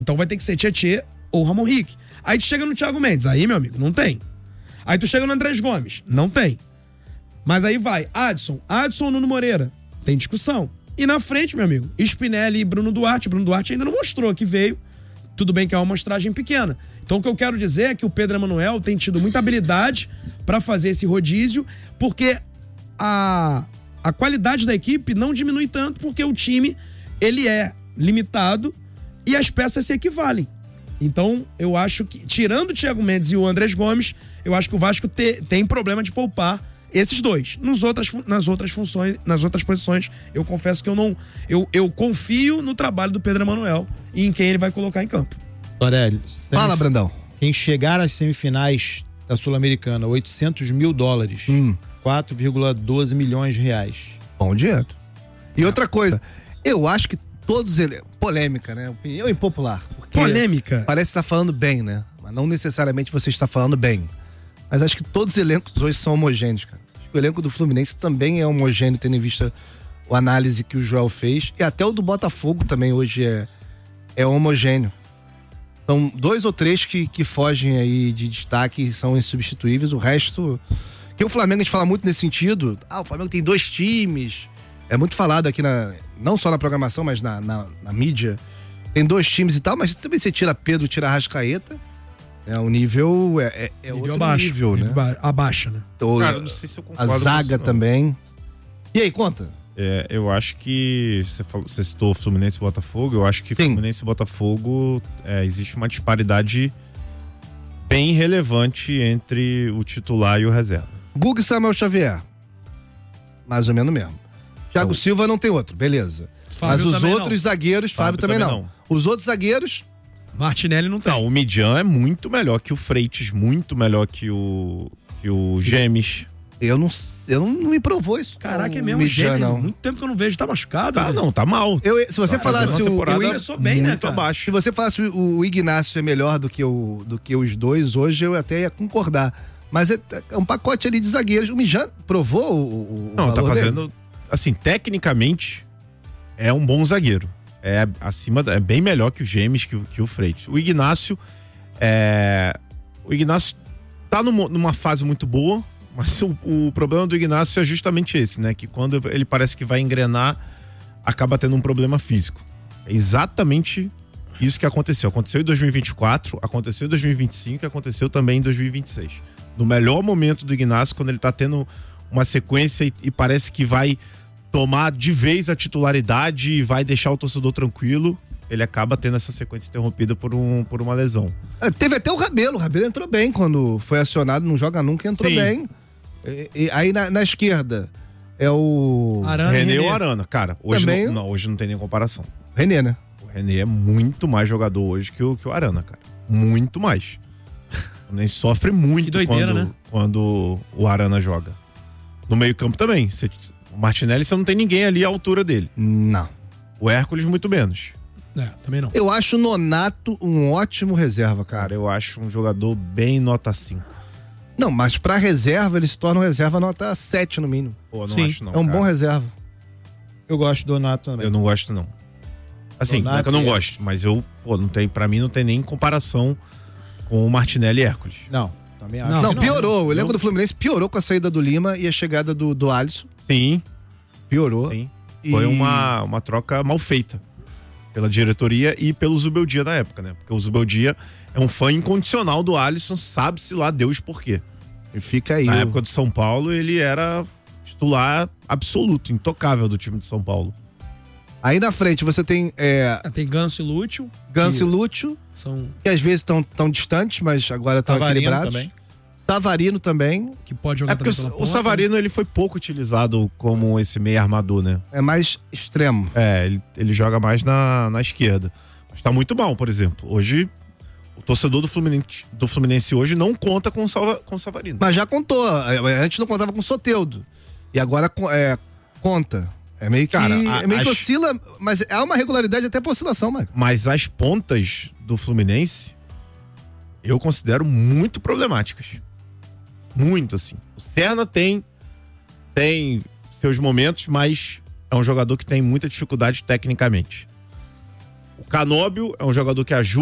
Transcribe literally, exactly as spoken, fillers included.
Então vai ter que ser Tietê ou Ramon Rick. Aí tu chega no Thiago Mendes, aí, meu amigo, não tem. Aí tu chega no Andrés Gomes, não tem. Mas aí vai, Adson, Adson ou Nuno Moreira, tem discussão. E na frente, meu amigo, Spinelli e Bruno Duarte. Bruno Duarte ainda não mostrou que veio. Tudo bem que é uma amostragem pequena. Então o que eu quero dizer é que o Pedro Emanuel tem tido muita habilidade para fazer esse rodízio, porque a, a qualidade da equipe não diminui tanto, porque o time ele é limitado e as peças se equivalem. Então eu acho que, tirando o Thiago Mendes e o Andrés Gomes, eu acho que o Vasco te, tem problema de poupar esses dois. Nos outras, nas outras funções, nas outras posições, eu confesso que eu não. Eu, eu confio no trabalho do Pedro Emanuel e em quem ele vai colocar em campo. Torelli. Fala, Brandão. Quem chegar às semifinais da Sul-Americana, oitocentos mil dólares, hum. quatro vírgula doze milhões de reais. Bom dinheiro. E outra coisa, eu acho que todos eles. Polêmica, né? Opinião impopular. Polêmica? Parece que você tá falando bem, né? Mas não necessariamente você está falando bem. Mas acho que todos os elencos hoje são homogêneos, cara. Acho que o elenco do Fluminense também é homogêneo, tendo em vista a análise que o Joel fez. E até o do Botafogo também hoje é, é homogêneo. São dois ou três que, que fogem aí de destaque e são insubstituíveis. O resto... Que o Flamengo, a gente fala muito nesse sentido. Ah, o Flamengo tem dois times. É muito falado aqui, na, não só na programação, mas na, na, na mídia. Tem dois times e tal, mas também você tira Pedro, tira Arrascaeta. É, o nível é, é, é nível outro abaixo, nível, né? Nível abaixa, né? Então, Cara, não sei se eu concordo a zaga com isso, também. E aí, conta? É, eu acho que você, falou, você citou Fluminense e Botafogo. Eu acho que Sim. Fluminense e Botafogo é, existe uma disparidade bem relevante entre o titular e o reserva. Guga e Samuel Xavier. Mais ou menos mesmo. Thiago Então, Silva não tem outro, beleza. Fábio Mas os outros não. zagueiros, Fábio, Fábio também, também não. não. Os outros zagueiros, Martinelli não tem. Não, o Midian é muito melhor que o Freitas, muito melhor que o, que o Gemes. eu não, eu não, não me provou isso. Caraca, é não, mesmo, Midian, gêmeo. não. Muito tempo que eu não vejo. Tá machucado? Tá, velho? não, tá mal. Eu, se você Tá falasse fazendo uma o, temporada o, começou bem, né, muito cara? abaixo. se você falasse o, o Ignacio é melhor do que, o, do que os dois, hoje eu até ia concordar. Mas é, é um pacote ali de zagueiros. O Mijan provou o, o Não, tá valor fazendo. dele? Assim, tecnicamente, é um bom zagueiro. É acima, é bem melhor que o Gemes, que, que o Freitas. O Ignacio, é, o Ignacio tá numa, numa fase muito boa, mas o, o problema do Ignacio é justamente esse, né? Que quando ele parece que vai engrenar, acaba tendo um problema físico. É exatamente isso que aconteceu. Aconteceu em dois mil e vinte e quatro, aconteceu em dois mil e vinte e cinco e aconteceu também em dois mil e vinte e seis. No melhor momento do Ignacio, quando ele tá tendo uma sequência e, e parece que vai tomar de vez a titularidade e vai deixar o torcedor tranquilo, ele acaba tendo essa sequência interrompida por, um, por uma lesão. É, teve até o Rabelo. O Rabelo entrou bem quando foi acionado, não joga nunca, entrou Sim. bem. E, e, aí na, na esquerda é o Arana e René ou René. Arana, cara, hoje Também- não, não, hoje não tem nem comparação. René, né? O René é muito mais jogador hoje que o, que o Arana, cara. Muito mais. Nem sofre muito Que doideira, quando, né? quando o Arana joga. No meio-campo também. Você, o Martinelli, você não tem ninguém ali à altura dele. Não. O Hércules, muito menos. É, também não. Eu acho o Nonato um ótimo reserva, cara. Cara, eu acho um jogador bem nota cinco. Não, mas pra reserva ele se torna um reserva nota sete no mínimo. Pô, não Sim, acho não, é um cara. bom reserva. Eu gosto do Donato também. Eu não gosto, não. Assim, não é que eu não gosto, mas eu, pô, não tem, pra mim não tem nem comparação com o Martinelli e Hércules. Não, também acho. Não, Não, que piorou. O elenco não. do Fluminense piorou com a saída do Lima e a chegada do, do Alisson. Sim, Piorou. sim. E- Foi uma, uma troca mal feita pela diretoria e pelo Zubeldia da época, né? Porque o Zubeldia é um fã incondicional do Alisson, sabe-se lá Deus por quê. E fica aí. Na o- época do São Paulo, ele era titular absoluto, intocável do time de São Paulo. Aí na frente você tem é, Ah, tem Ganso e Lúcio. Ganso que e Lúcio, São, que às vezes estão tão distantes, mas agora estão Savarino equilibrados. também. Savarino também. que pode jogar É porque também o, pela o ponta, Savarino ele foi pouco utilizado como esse meio armador, né? É mais extremo. É, ele, ele joga mais na, na esquerda. Mas tá muito bom, por exemplo. Hoje, o torcedor do Fluminense, do Fluminense hoje não conta com o, Salva, com o Savarino. Mas já contou. Antes não contava com o Soteldo. E agora co- é, conta. É meio que, Cara, a- é meio que as- oscila, mas há uma regularidade até pra oscilação, Marco. Mas as pontas do Fluminense, eu considero muito problemáticas. Muito, assim. O Serna tem, tem seus momentos, mas é um jogador que tem muita dificuldade tecnicamente. O Canóbio é um jogador que ajuda